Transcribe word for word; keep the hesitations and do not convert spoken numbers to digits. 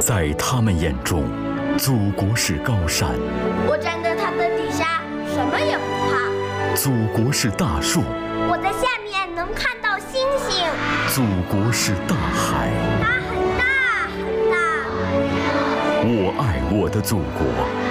在他们眼中，祖国是高山， 我站在它的底下，什么也不怕； 祖国是大树， 我在下面能看到星星； 祖国是大海， 它很大很大。 我爱我的祖国。